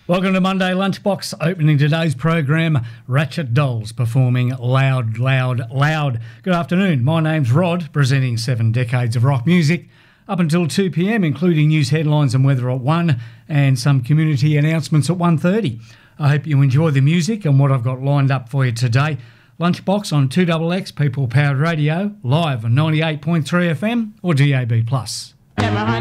Welcome to Monday Lunchbox. Opening today's program, Ratchet Dolls performing Loud, Loud, Loud. Good afternoon. My name's Rod, presenting 7 decades of rock music up until 2 p.m, including news headlines and weather at 1 and some community announcements at 1:30. I hope you enjoy the music and what I've got lined up for you today. Lunchbox on 2XX People Powered Radio, live on 98.3 FM or DAB+.